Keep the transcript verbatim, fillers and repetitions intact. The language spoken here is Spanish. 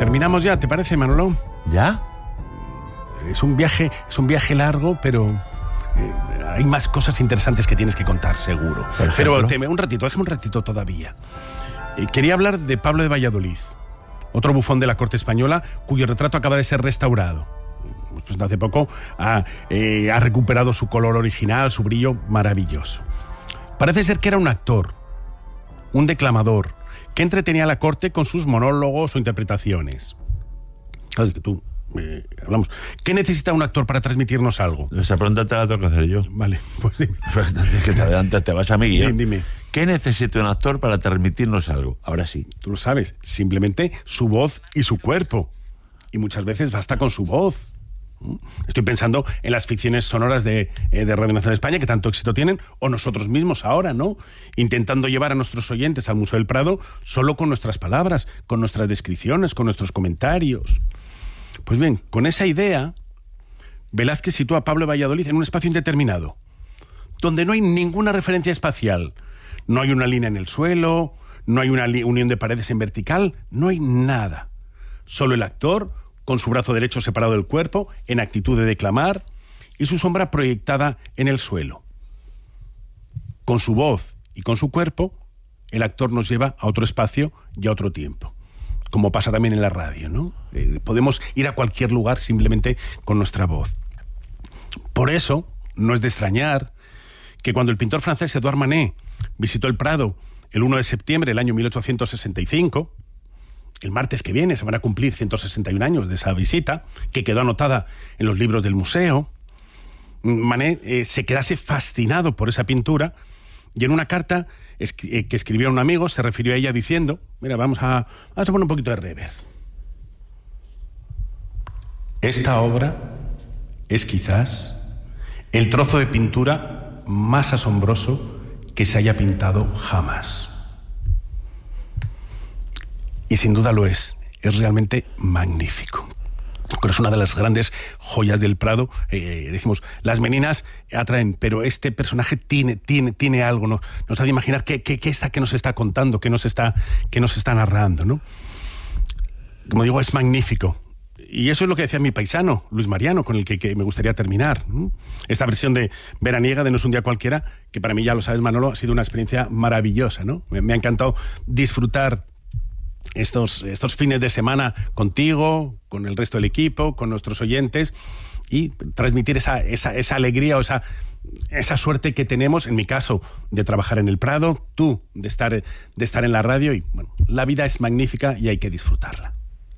terminamos ya, ¿te parece, Manolo? ¿Ya? Es un viaje, es un viaje largo, pero eh, hay más cosas interesantes que tienes que contar, seguro. Pero te, un ratito, déjame un ratito todavía. Eh, quería hablar de Pablo de Valladolid, otro bufón de la corte española, cuyo retrato acaba de ser restaurado. Pues hace poco ha, eh, ha recuperado su color original, su brillo maravilloso. Parece ser que era un actor, un declamador, que entretenía a la corte con sus monólogos o interpretaciones. Claro, que tú, eh, hablamos. ¿Qué necesita un actor para transmitirnos algo? Esa pregunta te la tengo que hacer yo. Vale, pues dime. Pues antes que te adelantes, te vas a mi guión. Dime. ¿Qué necesita un actor para transmitirnos algo? Ahora sí. Tú lo sabes, simplemente su voz y su cuerpo. Y muchas veces basta con su voz. Estoy pensando en las ficciones sonoras de, eh, de Radio Nacional de España, que tanto éxito tienen, o nosotros mismos ahora, ¿no? Intentando llevar a nuestros oyentes al Museo del Prado solo con nuestras palabras, con nuestras descripciones, con nuestros comentarios. Pues bien, con esa idea, Velázquez sitúa a Pablo de Valladolid en un espacio indeterminado, donde no hay ninguna referencia espacial. No hay una línea en el suelo, no hay una unión de paredes en vertical, no hay nada. Solo el actor, con su brazo derecho separado del cuerpo, en actitud de declamar, y su sombra proyectada en el suelo. Con su voz y con su cuerpo, el actor nos lleva a otro espacio y a otro tiempo. Como pasa también en la radio, ¿no? Eh, podemos ir a cualquier lugar simplemente con nuestra voz. Por eso, no es de extrañar que cuando el pintor francés Edouard Manet visitó el Prado el primero de septiembre del año mil ochocientos sesenta y cinco, el martes que viene se van a cumplir ciento sesenta y un años de esa visita, que quedó anotada en los libros del museo, Manet eh, se quedase fascinado por esa pintura, y en una carta escri- eh, que escribió a un amigo se refirió a ella diciendo, mira, vamos a, vamos a poner un poquito de reverb. Esta obra es quizás el trozo de pintura más asombroso que se haya pintado jamás. Y sin duda lo es, es realmente magnífico. Pero es una de las grandes joyas del Prado. Eh, decimos, las meninas atraen, pero este personaje tiene, tiene, tiene algo, ¿no? Nos hace imaginar qué, qué, qué está, qué nos está contando, qué nos está, qué nos está narrando, ¿no? Como digo, es magnífico. Y eso es lo que decía mi paisano, Luis Mariano, con el que, que me gustaría terminar, ¿no? Esta versión de veraniega de No es un día cualquiera, que para mí, ya lo sabes, Manolo, ha sido una experiencia maravillosa, ¿no? Me, me ha encantado disfrutar Estos, estos fines de semana contigo, con el resto del equipo, con nuestros oyentes, y transmitir esa, esa, esa alegría o esa, esa suerte que tenemos, en mi caso, de trabajar en el Prado, tú de estar, de estar en la radio, y bueno, la vida es magnífica y hay que disfrutarla.